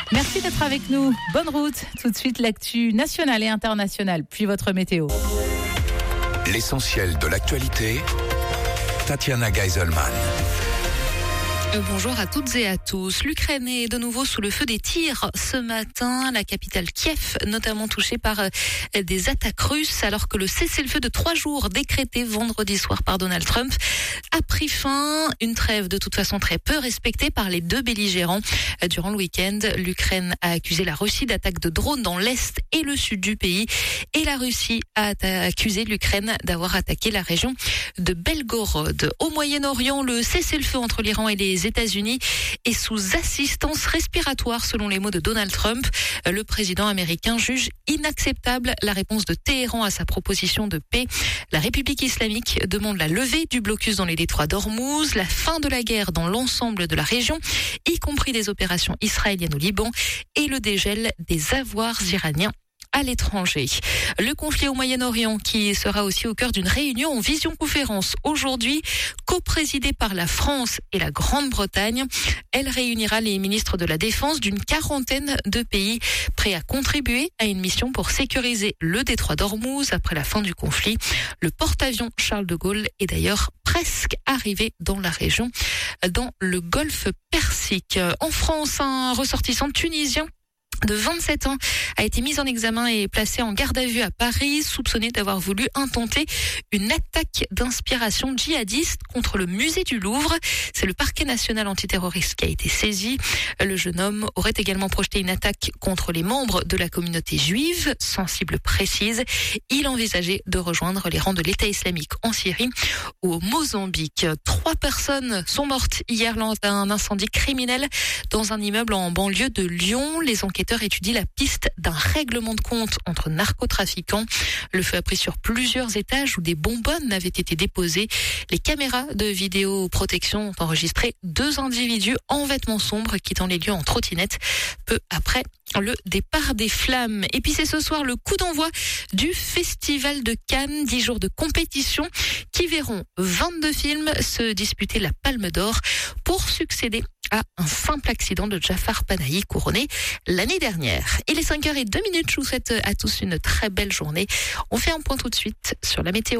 Merci d'être avec nous. Bonne route. Tout de suite, l'actu nationale et internationale, puis votre météo. L'essentiel de l'actualité, Tatiana Geiselman. Bonjour à toutes et à tous. L'Ukraine est de nouveau sous le feu des tirs ce matin. La capitale Kiev, notamment touchée par des attaques russes, alors que le cessez-le-feu de 3 jours décrété vendredi soir par Donald Trump a pris fin. Une trêve de toute façon très peu respectée par les deux belligérants. Durant le week-end, l'Ukraine a accusé la Russie d'attaques de drones dans l'est et le sud du pays. Et la Russie a accusé l'Ukraine d'avoir attaqué la région de Belgorod. Au Moyen-Orient, le cessez-le-feu entre l'Iran et les États-Unis est sous assistance respiratoire, selon les mots de Donald Trump. Le président américain juge inacceptable la réponse de Téhéran à sa proposition de paix. La République islamique demande la levée du blocus dans les détroits d'Ormuz, la fin de la guerre dans l'ensemble de la région, y compris des opérations israéliennes au Liban, et le dégel des avoirs iraniens à l'étranger. Le conflit au Moyen-Orient qui sera aussi au cœur d'une réunion en visioconférence aujourd'hui, coprésidée par la France et la Grande-Bretagne. Elle réunira les ministres de la Défense d'une 40aine de pays prêts à contribuer à une mission pour sécuriser le détroit d'Ormuz après la fin du conflit. Le porte-avions Charles de Gaulle est d'ailleurs presque arrivé dans la région, dans le golfe Persique. En France, un ressortissant tunisien de 27 ans a été mis en examen et placé en garde à vue à Paris, soupçonné d'avoir voulu intenter une attaque d'inspiration djihadiste contre le musée du Louvre. C'est le parquet national antiterroriste qui a été saisi. Le jeune homme aurait également projeté une attaque contre les membres de la communauté juive, sans cible précise. Il envisageait de rejoindre les rangs de l'État islamique en Syrie ou au Mozambique. 3 personnes sont mortes hier lors d'un incendie criminel dans un immeuble en banlieue de Lyon. Les enquêteurs étudient la piste d'un règlement de compte entre narcotrafiquants. Le feu a pris sur plusieurs étages où des bonbonnes avaient été déposées. Les caméras de vidéoprotection ont enregistré 2 individus en vêtements sombres quittant les lieux en trottinette peu après le départ des flammes. Et puis c'est ce soir le coup d'envoi du Festival de Cannes, 10 jours de compétition qui verront 22 films se disputer la Palme d'Or pour succéder à un simple accident de Jafar Panahi couronné l'année dernière. Il est 5h02, je vous souhaite à tous une très belle journée. On fait un point tout de suite sur la météo.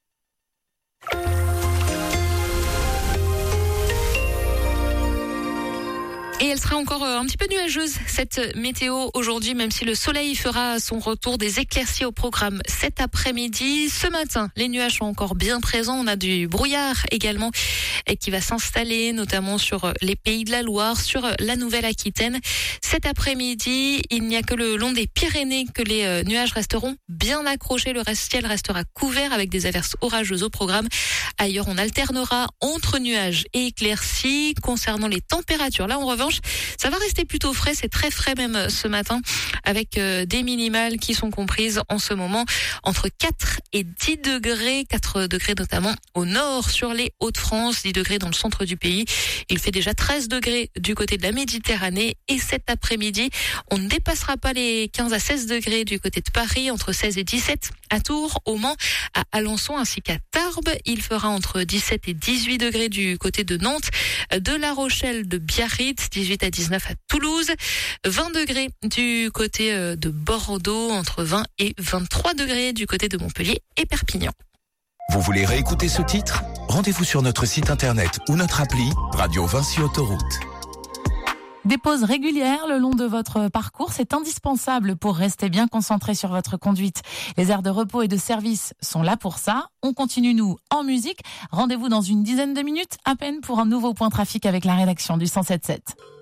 Et elle sera encore un petit peu nuageuse, cette météo aujourd'hui, même si le soleil fera son retour, des éclaircies au programme cet après-midi. Ce matin, les nuages sont encore bien présents. On a du brouillard également et qui va s'installer, notamment sur les Pays de la Loire, sur la Nouvelle-Aquitaine. Cet après-midi, il n'y a que le long des Pyrénées que les nuages resteront bien accrochés. Le ciel restera couvert avec des averses orageuses au programme. Ailleurs, on alternera entre nuages et éclaircies. Concernant les températures, là, en revanche, ça va rester plutôt frais, c'est très frais même ce matin, avec des minimales qui sont comprises en ce moment entre 4 et 10 degrés, 4 degrés notamment au nord sur les Hauts-de-France, 10 degrés dans le centre du pays. Il fait déjà 13 degrés du côté de la Méditerranée et cet après-midi, on ne dépassera pas les 15 à 16 degrés du côté de Paris, entre 16 et 17 à Tours, au Mans, à Alençon ainsi qu'à Tarbes. Il fera entre 17 et 18 degrés du côté de Nantes, de La Rochelle, de Biarritz, 18 à 19 à Toulouse, 20 degrés du côté de Bordeaux, entre 20 et 23 degrés du côté de Montpellier et Perpignan. Vous voulez réécouter ce titre ? Rendez-vous sur notre site internet ou notre appli Radio Vinci Autoroute. Des pauses régulières le long de votre parcours, c'est indispensable pour rester bien concentré sur votre conduite. Les aires de repos et de service sont là pour ça. On continue, nous, en musique. Rendez-vous dans une dizaine de minutes à peine pour un nouveau point trafic avec la rédaction du 107.7.